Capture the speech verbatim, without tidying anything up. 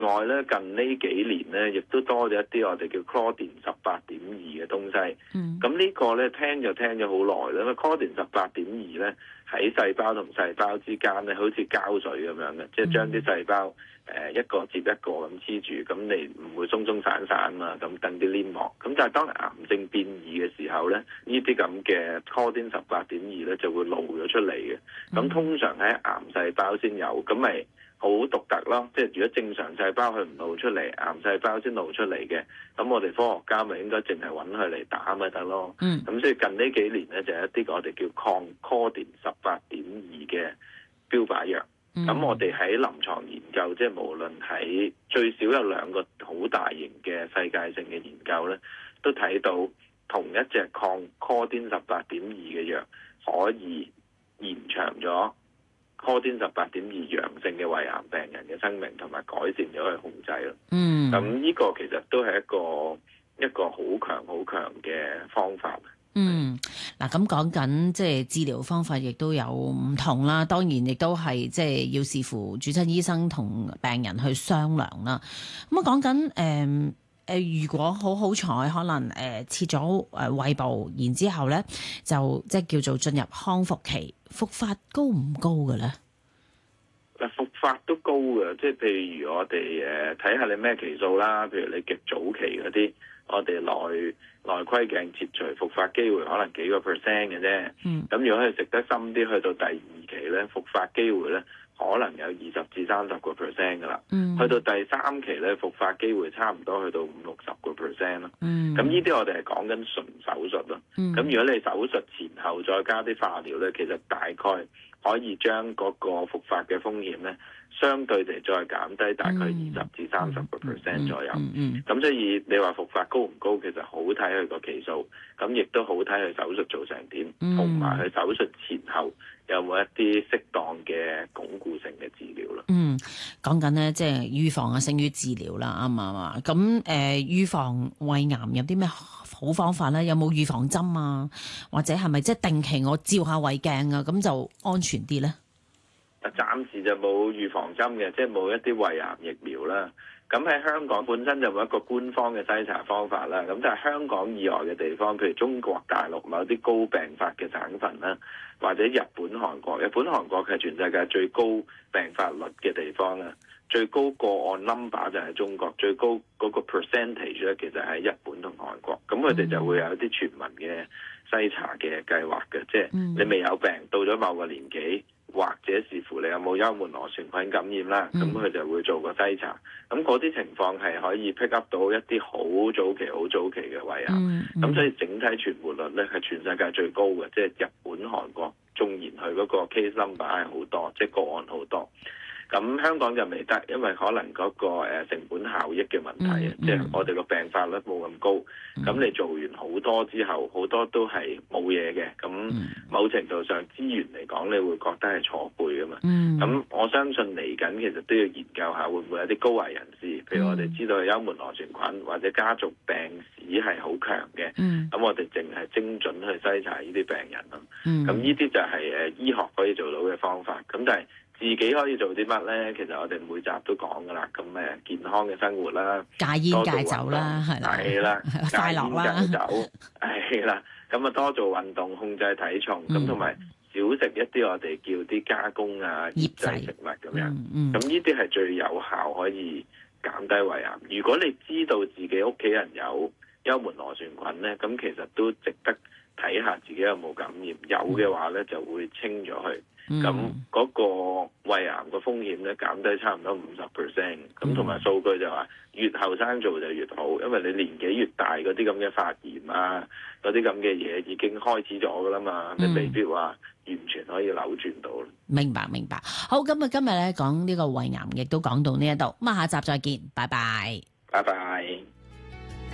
外咧，近呢幾年咧，亦都多咗一啲我哋叫 Claudin 十八點二嘅東西。 嗯， 咁呢個咧聽就聽咗好耐啦。因為 Claudin 十八點二咧喺細胞同細胞之間咧，好似膠水咁樣嘅，即係將啲細胞誒、呃、一個接一個咁黐住，咁你唔會鬆鬆散散嘛，咁等啲黏膜。咁但係當癌症變異嘅時候咧，呢啲咁嘅 Claudin 十八點二咧就會露咗出嚟嘅。咁通常喺癌細胞先有，咁咪好獨特咯，即係如果正常細胞佢唔露出嚟，癌細胞先露出嚟嘅，咁我哋科學家咪應該淨係揾佢嚟打咪得咯。 嗯， 咁所以近呢幾年咧就有一啲我哋叫抗 Claudin 十八點二嘅標靶藥。咁、嗯、我哋喺臨床研究，即係無論喺最少有兩個好大型嘅世界性嘅研究咧，都睇到同一隻抗 Claudin 十八點二嘅藥可以延長咗Claudin 十八點二陽性嘅胃癌病人嘅生命，同埋改善咗佢控制咯。 嗯， 咁呢個其實都係一個一個好強好強嘅方法。 嗯，嗱咁講緊即係治療方法，亦都有唔同啦。當然亦都係即係要視乎主診醫生同病人去商量啦。咁啊講緊誒誒，如果好好彩，可能誒、呃、切咗誒胃部，然之後咧就即係叫做進入康復期，復發高唔高嘅咧？ 嗱，復發都高嘅，即係譬如我哋誒睇下你咩期數啦，譬如你極早期嗰啲，我哋內內窺鏡切除復發機會可能幾個 percent 嘅啫。嗯。咁如果係食得深啲，去到第二期咧，復發機會咧可能有二十至三十個 percent 噶啦。嗯。去到第三期咧，復發機會差唔多去到五六十個 percent 咯。嗯。咁呢啲我哋係講緊純手術咯。嗯。咁如果你手術前後再加啲化療咧，其實大概可以將嗰個復發嘅風險咧，相對地再減低大概二十至三十個 percent 左右。咁、嗯嗯嗯、所以你話復發高唔高，其實好睇佢個期數，咁亦都好睇佢手術做成點，同埋佢手術前後有冇一啲適當嘅鞏固性嘅治療咯。 嗯，講緊咧，即係預防啊，勝於治療啦，啱唔啱啊？咁誒、呃，預防胃癌有啲咩好方法咧？有冇預防針啊？或者係咪即係定期我照下胃鏡啊？咁就安全啲咧？ 暫時就冇預防針嘅，即係冇一啲胃癌疫苗啦。咁喺香港本身就冇一個官方嘅篩查方法啦。咁但係香港以外嘅地方，譬如中國大陸某啲高病發嘅省份啦，或者日本、韓國，日本、韓國係全世界最高病發率嘅地方啦，最高個案 number 就係中國，最高嗰個 percentage 咧，其實係日本同韓國。咁佢哋就會有一啲全民嘅篩查嘅計劃嘅，即係你未有病到咗某個年紀，或者視乎你有冇幽門螺旋菌感染啦，咁佢、嗯、就會做個篩查。咁嗰啲情況係可以 pick up 到一啲好早期、好早期嘅胃癌。咁、嗯嗯、所以整體存活率咧係全世界最高嘅，即係日本、韓國，縱然佢嗰個 case number 係好多，即係個案好多。咁香港就未得，因為可能嗰個成本效益嘅問題啊，即係、嗯嗯、我哋個病發率冇咁高。咁、嗯、你做完好多之後，好多都係冇嘢嘅。咁某程度上資源嚟講，你會覺得係錯配噶嘛。咁、嗯、我相信嚟緊其實都要研究下，會唔會有啲高危人士，譬如我哋知道有幽門螺旋菌或者家族病史係好強嘅。咁、嗯、我哋淨係精準去篩查呢啲病人咯。咁呢啲就係誒醫學可以做到嘅方法。咁但係自己可以做啲乜咧？其實我哋每集都講噶啦，咁誒健康嘅生活啦， 戒煙戒酒啦，係啦， 係啦， 快樂啦， 戒煙戒酒，係啦，咁啊多做運動，控制體重，咁同埋少食一啲我哋叫啲加工啊、醃製食物咁樣，咁呢啲係最有效可以減低胃癌。如果你知道自己屋企人有幽門螺旋菌咧，咁其實都值得睇下自己有冇感染，有嘅話咧就會清咗佢。咁嗰、嗯、個胃癌個風險咧減低差唔多五十 percent， 咁同埋數據就話越後生做就越好，因為你年紀越大嗰啲咁嘅發炎啊，嗰啲咁嘅嘢已經開始咗噶啦嘛，嗯、你未必話完全可以扭轉到。 明白明白，好，咁啊今日咧講呢個胃癌亦都講到呢一度，咁啊下集再見，拜拜， 拜拜。